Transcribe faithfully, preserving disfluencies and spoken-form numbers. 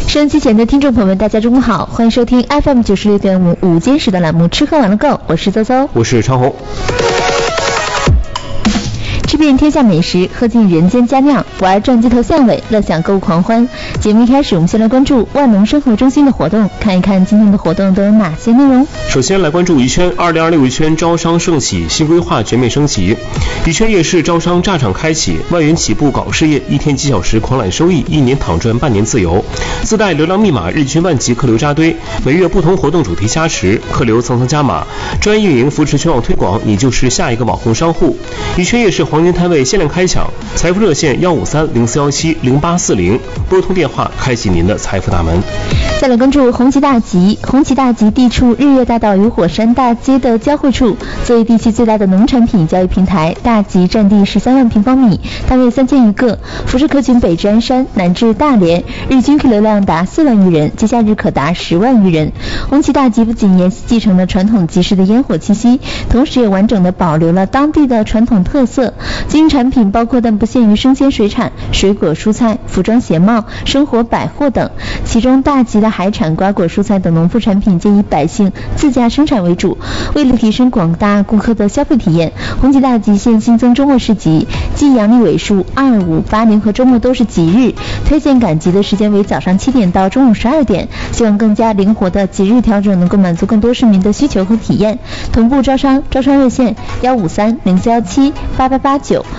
收音机前的听众朋友们，大家中午好，欢迎收听 F M 九十六点五午间时的栏目《吃喝玩乐购》，我是邹邹， 我是长虹。 吃遍天下美食，喝尽人间佳酿，玩转街头巷尾，乐享购物狂欢。节目一开始，我们先来关注万能生活中心的活动，看一看今天的活动都有哪些内容。 首先来关注宜轩，二零二六宜轩招商盛喜，新规划全面升级。宜轩夜市招商炸场开启，万元起步搞事业，一天几小时狂揽收益，一年躺赚半年自由。自带流量密码，日均万级客流扎堆，每月不同活动主题加持，客流层层加码，专业运营扶持全网推广，你就是下一个网红商户。宜轩夜市黄金摊位限量开抢，财富热线幺五三零四幺七零八四零，拨通电话开启您的财富大门。 再来关注红旗大集，红旗大集地处日月大道与火山大街的交汇处，作为地区最大的农产品交易平台，大集占地十三万平方米，单位三千余个，辐射客群北至鞍山，南至大连，日均客流量达四万余人，节假日可达十万余人。红旗大集不仅沿袭继承了传统集市的烟火气息，同时也完整的保留了当地的传统特色。经营产品包括但不限于生鲜水产、水果蔬菜、服装鞋帽、生活百货等，其中大集的海产、瓜果、蔬菜等农副产品皆以百姓自家生产为主。为了提升广大顾客的消费体验，红旗大集现新增周末市集，即阳历尾数二五八零和周末都是吉日，推荐赶集的时间为早上七点到中午十二点，希望更加灵活的节日调整能够满足更多市民的需求和体验。同步招商，招商热线幺五三零四幺七八八八九，